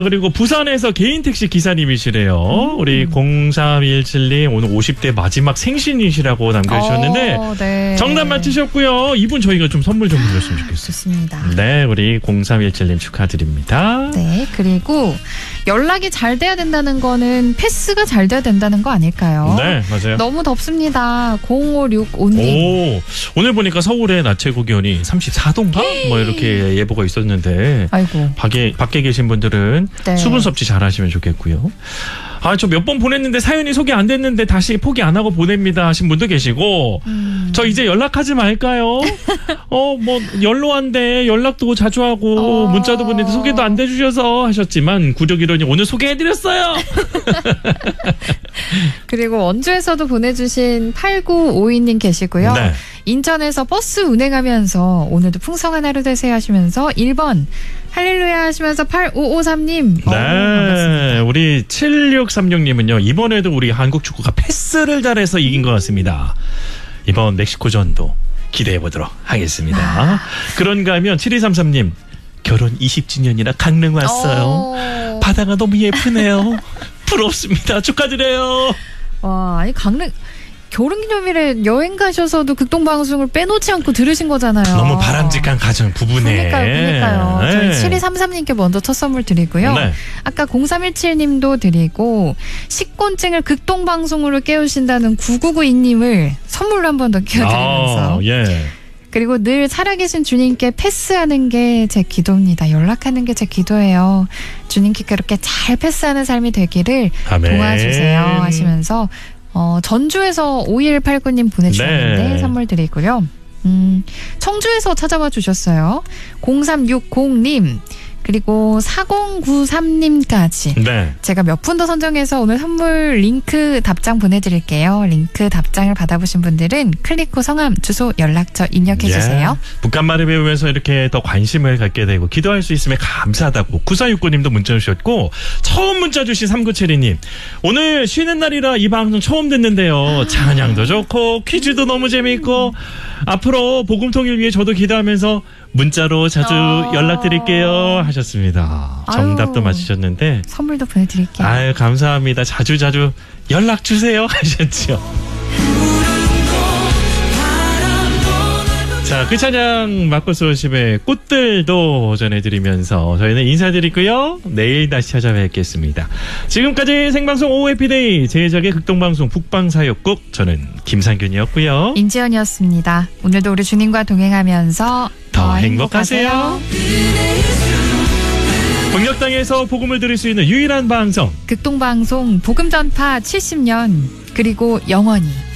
그리고 부산에서 개인 택시 기사님이시래요. 우리 0317님 오늘 50대 마지막 생신이시라고 남겨주셨는데 네. 정답 맞히셨고요. 이분 저희가 좀 선물 좀 드렸으면 좋겠어요. 좋습니다. 네, 우리 0317님 축하드립니다. 네, 그리고 연락이 잘 돼야 된다는 거는 패스가 잘 돼야 된다는 거 아닐까요? 네, 맞아요. 너무 덥습니다. 0565님. 오늘 보니까 서울의 낮 최고 기온이 34도인가? 뭐 이렇게 예보가 있었는데 아이고. 밖에 계신 분들은 네. 수분 섭취 잘 하시면 좋겠고요. 저 몇 번 보냈는데 사연이 소개 안 됐는데 다시 포기 안 하고 보냅니다 하신 분도 계시고 저 이제 연락하지 말까요? 뭐 연로한데 연락도 자주 하고 문자도 보내는데 소개도 안 돼주셔서 하셨지만 구독이론이 오늘 소개해드렸어요. 그리고 원주에서도 보내주신 8952님 계시고요. 네. 인천에서 버스 운행하면서 오늘도 풍성한 하루 되세요 하시면서 1번 할렐루야 하시면서 8553님. 네, 반갑습니다. 우리 7636님은요. 이번에도 우리 한국 축구가 패스를 잘해서 이긴 것 같습니다. 이번 멕시코전도 기대해보도록 하겠습니다. 그런가 하면 7233님. 결혼 20주년이라 강릉 왔어요. 바다가 너무 예쁘네요. 부럽습니다. 축하드려요. 와, 아니 강릉 결혼기념일에 여행 가셔서도 극동방송을 빼놓지 않고 들으신 거잖아요. 너무 바람직한 가정 부부네. 그러니까요. 네. 저희 7233님께 먼저 첫 선물 드리고요. 네. 아까 0317님도 드리고 식곤증을 극동방송으로 깨우신다는 9992님을 선물로 한 번 더 끼워드리면서 예. 그리고 늘 살아계신 주님께 패스하는 게 제 기도입니다. 연락하는 게 제 기도예요. 주님께 그렇게 잘 패스하는 삶이 되기를 아멘. 도와주세요 하시면서 전주에서 5189님 보내주셨는데 네. 선물 드리고요. 청주에서 찾아와 주셨어요. 0360님 그리고 4093님까지 네. 제가 몇 분 더 선정해서 오늘 선물 링크 답장 보내드릴게요. 링크 답장을 받아보신 분들은 클릭 후 성함, 주소, 연락처 입력해주세요. 북한말을 배우면서 이렇게 더 관심을 갖게 되고 기도할 수 있으면 감사하다고 9469님도 문자 주셨고 처음 문자 주신 3972님 오늘 쉬는 날이라 이 방송 처음 듣는데요. 찬양도 좋고 퀴즈도 너무 재미있고 앞으로 복음통일 위해 저도 기도하면서 문자로 자주 연락드릴게요 하셨습니다. 정답도 아유, 맞히셨는데 선물도 보내드릴게요. 아유 감사합니다. 자주 연락 주세요 하셨죠. 자, 그 찬양 마커스 워십의 꽃들도 전해드리면서 저희는 인사드리고요. 내일 다시 찾아뵙겠습니다. 지금까지 생방송 오후 해피데이 제작의 극동방송 북방사역국 저는 김상균이었고요. 임지연이었습니다. 오늘도 우리 주님과 동행하면서 더 행복하세요. 북녘땅에서 복음을 들을 수 있는 유일한 방송 극동방송 복음전파 70년 그리고 영원히